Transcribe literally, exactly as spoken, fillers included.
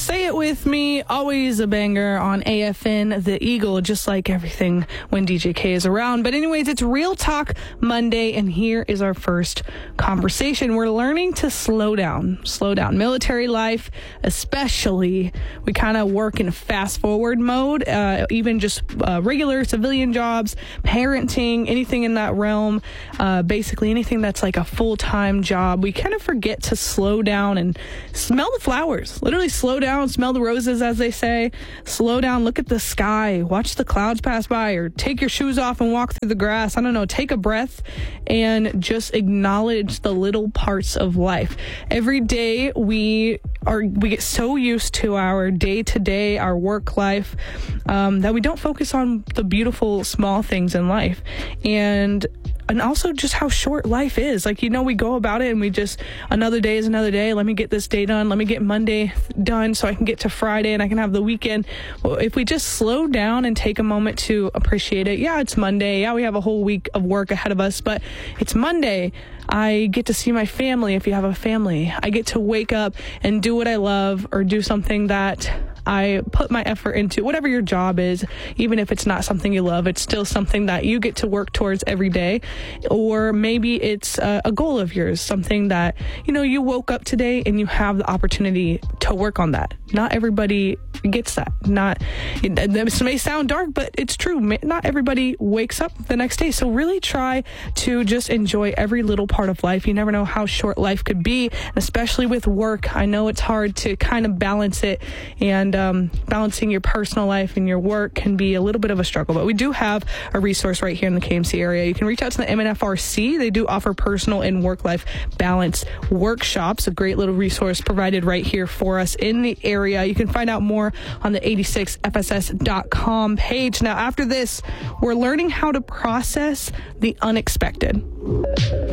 Say It With Me, always a banger on A F N, The Eagle, just like everything when D J K is around. But anyways, it's Real Talk Monday, and here is our first conversation. We're learning to slow down, slow down. Military life, especially, we kind of work in fast forward mode, uh, even just uh, regular civilian jobs, parenting, anything in that realm, uh, basically anything that's like a full-time job. We kind of forget to slow down and smell the flowers. Literally slow down, smell the roses, as they say. Slow down, look at the sky, watch the clouds pass by, or take your shoes off and walk through the grass. I don't know, take a breath and just acknowledge the little parts of life. Every day we are we get so used to our day-to-day, our work life, um, that we don't focus on the beautiful small things in life. And And also just how short life is. Like, you know, we go about it and we just, another day is another day. Let me get this day done. Let me get Monday done so I can get to Friday and I can have the weekend. Well, if we just slow down and take a moment to appreciate it. Yeah, it's Monday. Yeah, we have a whole week of work ahead of us, but it's Monday. I get to see my family if you have a family. I get to wake up and do what I love, or do something that I put my effort into. Whatever your job is, even if it's not something you love, it's still something that you get to work towards every day. Or maybe it's a, a goal of yours, something that, you know, you woke up today and you have the opportunity to work on that. Not everybody gets that. Not, this may sound dark, but it's true. Not everybody wakes up the next day. So really try to just enjoy every little part of life. You never know how short life could be, especially with work. I know it's hard to kind of balance it, and um, balancing your personal life and your work can be a little bit of a struggle. But we do have a resource right here in the K M C area. You can reach out to the M N F R C. They do offer personal and work-life balance workshops, a great little resource provided right here for us in the area. You can find out more on the eighty-six F S S dot com page. Now, after this, we're learning how to process the unexpected.